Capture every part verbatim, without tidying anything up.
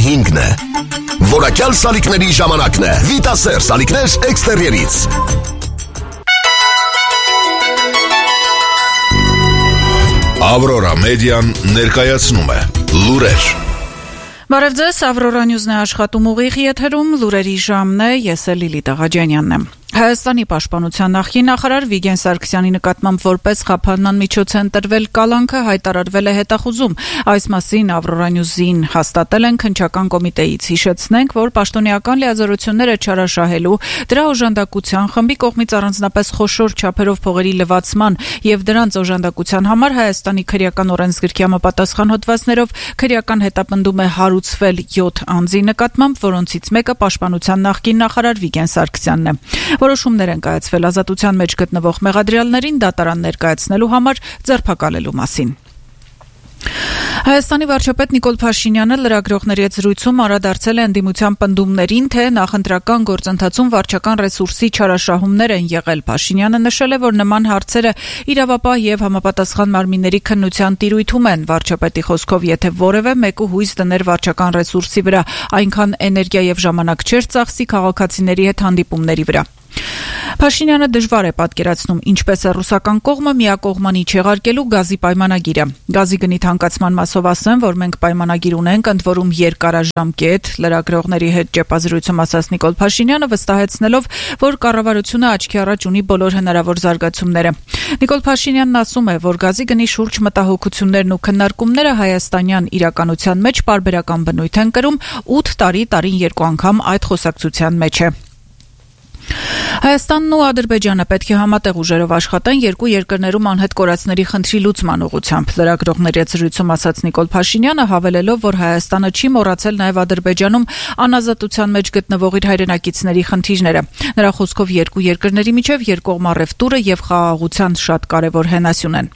հինգն է։ Որակյալ սալիկների ժամանակն է։ Վիտասեր սալիկներ էքստերիերից։ Ավրորա մեդիան ներկայացնում է լուրեր։ Բարև ձեզ, Ավրորա Նյուզն է աշխատում ուղիղ եթերում, լուրերի ժամն է, ես էլ Լիլիթ Աղաջանյանն եմ։ Հայաստանի պաշտպանության նախկին նախարար Վիգեն Սարգսյանի նկատմամբ որպես խափանման միջոց է ընտրվել կալանքը հայտարարվել է հետախուզում։ Այս մասին Ավրորա Նյուզին հաստատել են քննչական կոմիտեից։ Հիշեցնենք, որ պաշտոնեական լիազորությունները չարաշահելու, դրա օժանդակության խմբի կողմից առանձնապես խոշոր չափերով փողերի լվացման եւ դրանց օժանդակության համար Հայաստանի քրեական օրենսգրքի համապատասխան հոդվածներով քրեական հետապնդում է հարուցվել յոթ անձի նկատմամբ, որոնցից մեկը պաշտպանության նախկին նախարար Վիգեն Սարգսյանն է։ Որոշումներ են կայացվել ազատության մեջ գտնվող մեղադրյալներին դատարան ներկայացնելու համար ձերբակալելու մասին։ Հայաստանի վարչապետ Նիկոլ Փաշինյանը լրագրողների հետ զրույցում անդրադարձել է ընդդիմության պնդումներին, թե նախընտրական գործընթացում վարչական ռեսուրսի չարաշահումներ են եղել։ Փաշինյանը նշել է, որ նման հարցերը իրավապահ եւ համապատասխան մարմինների քննության տիրույթում են։ Վարչապետի խոսքով, եթե որևէ մեկը հույս դներ վարչական ռեսուրսի վրա, այնքան էներգիա եւ ժամանակ չէր ծախսի քաղաքացիների հետ հանդիպումների վրա։ Փաշինյանը դժվար է պատկերացնում, ինչպես է ռուսական կողմը միակողմանի չեղարկելու գազի պայմանագիրը։ Գազի գնի թանկացման մասով ասեմ, որ մենք պայմանագիր ունենք, ընդ որում երկարաժամկետ, լրագրողների հետ ճեպազրույցում ասաց Նիկոլ Փաշինյանը, վստահեցնելով, որ կառավարությունը աչքի առաջ ունի բոլոր հնարավոր զարգացումները։ Նիկոլ Փաշինյանն ասում է, որ գազի գնի շուրջ մտահոգություններն ու քննարկումները հայաստանյան իրականության մեջ պարբերական բնույթ են կրում, ութ տարի տարին երկու անգամ այդ խոսակցության մեջ է։ Հայաստանն ու Ադրբեջանը պետք է համատեղ ուժերով աշխատեն երկու երկրներում անհետ կորածների խնդրի լուծման ուղղությամբ։ Լրագրողների հետ զրույցում ասաց Նիկոլ Փաշինյանը, հավելելով, որ Հայաստանը չի մոռացել նաև Ադրբեջանում անազատության մեջ գտնվող իր հայրենակիցների խնդիրները։ Նրա խոսքով երկու երկրների միջև երկկողմ առևտուրը եւ խաղաղության շատ կարեւոր հենասյուն են։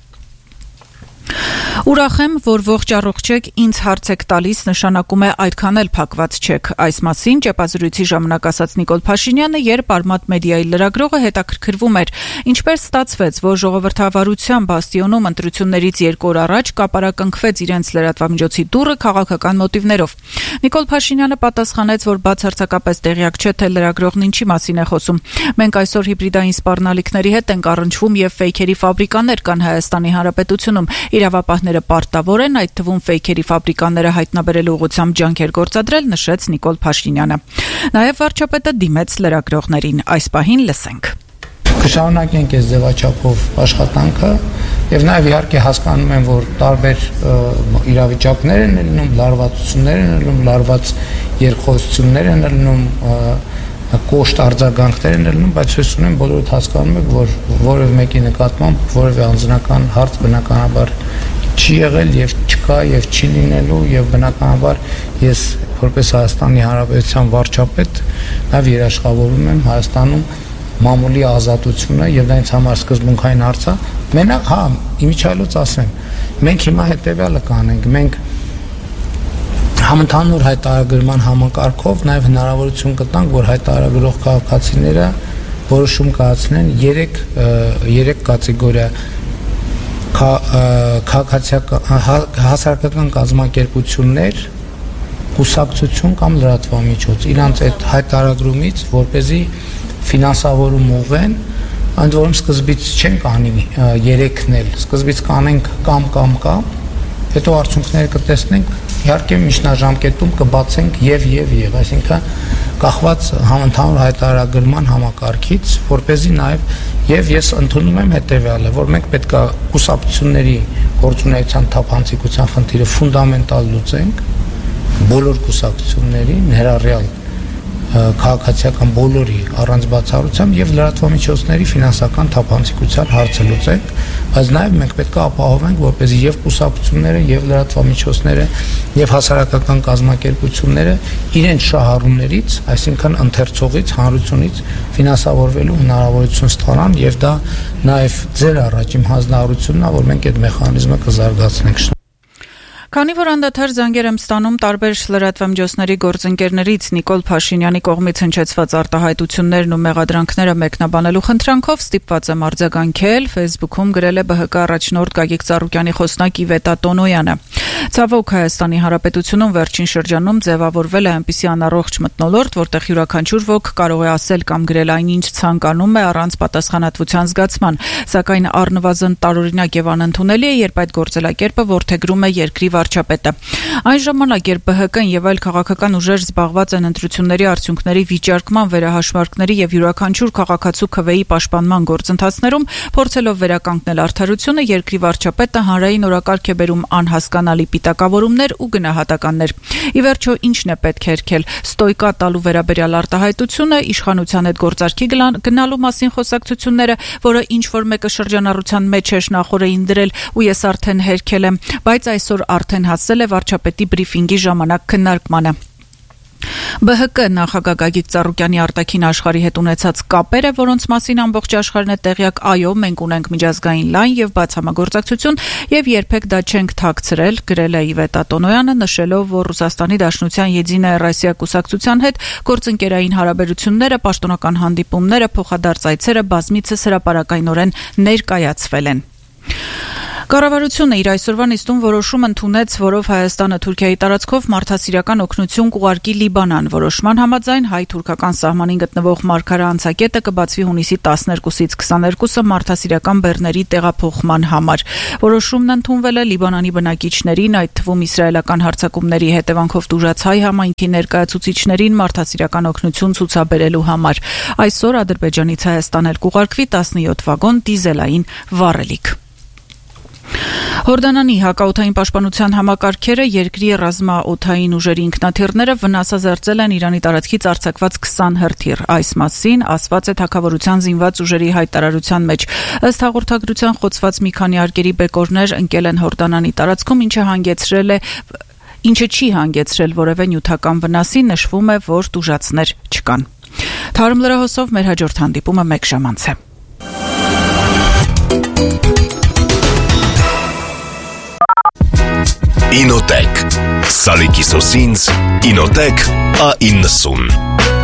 Ուրախ եմ, որ ողջ առողջ եք, ինձ հարց եք տալիս, նշանակում է այդքան էլ փակված չեք։ Այս մասին ճեպազրույցի ժամանակ ասաց Նիկոլ Փաշինյանը, երբ Արմատ մեդիայի լրագրողը հետաքրքրվում էր, ինչպես ստացվեց, որ ժողովրդավարության բաստիոնում ընտրություններից երկու օր առաջ կապարակնքվեց իրենց լրատվամիջոցի դուռը քաղաքական մոտիվներով։ Նիկոլ Փաշինյանը պատասխանեց, որ բացարձակապես տեղյակ չէ, թե լրագրողն ինչի մասին է խոսում։ Մենք այսօր հիբրիդային սպառնալիքների հետ ենք առնչվում եւ ֆեյքերի ֆաբրիկաներ կան Հայաստանի Հանրապետությունում։ Իրավապահները պարտավոր են այդ թվում ֆեյքերի ֆաբրիկաները հայտնաբերելու ուղղությամբ ջանքեր գործադրել, նշեց Նիկոլ Փաշինյանը։ Նաև վարչապետը դիմեց լրագրողներին։ Այս պահին լսենք։ Կշարունակենք այս ձևաչափով աշխատանքը եւ նաեւ իհարկե հասկանում եմ, որ տարբեր իրավիճակներ են լինում, լարվածություններ են լինում, լարված երկխոսություններ են լինում, կոշտ արձագանքներ են լինում, բայց հույս ունեմ բոլորդ հասկանում եք, որ որևէ մեկի նկատմամբ որևէ անձնական հարց բնականաբար չի եղել եւ չկա եւ չի լինելու եւ բնականաբար ես որպես Հայաստանի Հանրապետության վարչապետ նաեւ երաշխավորում եմ Հայաստանում մամուլի ազատությունը եւ դա ինձ համար սկզբունքային հարց է։ Մենակ հա, իմիջիալոց ասեմ, մենք հիմա հետեւյալը կանենք, մենք համընդհանուր հայտարարագրման համակարգով նաև հնարավորություն կտանք, որ հայտարարագրող քաղաքացիները որոշում կայացնեն երեք երեք կատեգորիա հասարակական կազմակերպություններ, կուսակցություն կամ լրատվամիջոց իրանց այդ հայտարարագրումից, որպեսզի ֆինանսավորում ուղղեն, ընդ որում սկզբից չենք անի երեքն էլ, սկզբից կանենք կամ կամ կամ, հետո արդյունքները կտեսնենք, իհարկե միջնաժամկետում կբացենք եւ եւ եւ, այսինքն կախված համընդհանուր հայտարարագրման համակարգից, որպեսզի նաեւ եւ ես ընդունում եմ հետեւյալը, որ մենք պետք է կուսակցությունների գործունեության թափանցիկության խնդիրը ֆունդամենտալ լուծենք, բոլոր կուսակցությունների ներառյալ քաղաքացիական բոլորի առանց բացառությամբ եւ լրատվամիջոցների ֆինանսական թափանցիկության հարցը լուծենք, բայց նաեւ մենք պետք է ապահովենք, որպեսզի եւ կուսակցությունները եւ լրատվամիջոցները եւ հասարակական կազմակերպությունները իրենց շահառուներից, այսինքն ընթերցողից, հանրությունից ֆինանսավորվելու հնարավորություն ստանան եւ դա նաեւ ձեր առաջին հանձնարարությունն է, որ մենք այդ մեխանիզմը կզարգացնենք։ Քանի որ անդադար զանգեր եմ ստանում տարբեր լրատվամիջոցների գործընկերներից Նիկոլ Փաշինյանի կողմից հնչեցված արտահայտություններն ու մեղադրանքները մեկնաբանելու խնդրանքով ստիպված եմ արձագանքել, Facebook-ում գրել է Բ Հ Կ առաջնորդ Գագիկ Ծառուկյանի խոսնակ Իվետա Տոնոյանը։ Ցավոք Հայաստանի Հանրապետությունում վերջին շրջանում ձևավորվել է այնպիսի անառողջ մթնոլորտ, որտեղ յուրաքանչյուր ոք կարող է ասել կամ գրել այնինչ ցանկանում է առանց պատասխանատվության զգացման, սակայն առնվազն տարօրինակ եւ անընդունելի է, երբ այդ գործելակերպը որդեգրում է երկրի վարչապետը։ Այն ժամանակ, երբ Բ Հ Կ-ն եւ այլ քաղաքական ուժեր զբաղված են ընտրությունների արդյունքների վիճարկման, վերահաշվարկների եւ յուրաքանչյուր քաղաքացու քվեի պաշտպանման գործընթացներում, փորձելով վերականգնել արդարությունը, երկրի վարչապետը հանրային օրակարգ է բերում անհասկանալի պիտակավորումներ ու գնահատականներ։ Ի վերջո, ինչն է պետք հերքել՝ ստոյկա տալու վերաբերյալ արտահայտությունը, իշխանության հետ գործարքի գնալու մասին խոսակցությունները, որը ինչ որ մեկը շրջանառության մեջ էր նախորդին դրել, ու ես արդեն հերքել եմ, բայց այսօր արդեն հասել է վարչապետի բրիֆինգի ժամանակ քննարկմանը։ Բ Հ Կ նախագահ Գագիկ Ծառուկյանի արտաքին աշխարհի հետ ունեցած կապերը, որոնց մասին ամբողջ աշխարհն է տեղյակ, այո, մենք ունենք միջազգային լայն եւ բաց համագործակցություն եւ երբեք դա չենք թաքցրել, գրել է Իվետա Տոնոյանը, նշելով, որ Ռուսաստանի Դաշնության Եդինայա Ռոսիա կուսակցության հետ գործընկերային հարաբերությունները, պաշտոնական հանդիպումները, փոխադարձ այցերը բազմիցս հրապարակայնորեն ներկայացվել են։ Կառավարությունը իր այսօրվա նիստում որոշում ընդունեց, որով Հայաստանը Թուրքիայի տարածքով մարդասիրական օգնություն կուղարկի Լիբանան։ Որոշման համաձայն հայ-թուրքական սահմանին գտնվող մարգարա անցակետը կբացվի հունիսի տասներկուսից քսաներկուսը մարդասիրական բեռների տեղափոխման համար։ Որոշումն ընդունվել է Լիբանանի բնակիչներին, այդ թվում իսրայելական հարձակումների հետևանքով տուժած հայ համայնքի ներկայացուցիչներին մարդասիրական օգնություն ցուցաբերելու համար։ Այսօր Ադրբեջանից Հայաստան էլ կուղարկվի տասնյոթ վագոն դիզելային վառելիք։ Հորդանանի հակաօդային պաշտպանության համակարգերը երկրի ռազմաօդային ուժերի ինքնաթիռները վնասազերծել են Իրանի տարածքից արձակված քսան հրթիռ։ Այս մասին ասված է Թագավորության զինված ուժերի հայտարարության մեջ։ Ըստ հաղորդագրության խոցված մի քանի արկերի բեկորներ ընկել են Հորդանանի տարածքում, ինչը հանգեցրել է ինչը չի հանգեցրել որևէ նյութական վնասի, նշվում է, որ տուժածներ չկան։ Թարմ լրահոսով մեր հաջորդ հանդիպումը մեկ ժամ անց է։ Ինոտեք Սալիկի սոսինց Ինոտեք A իննսուն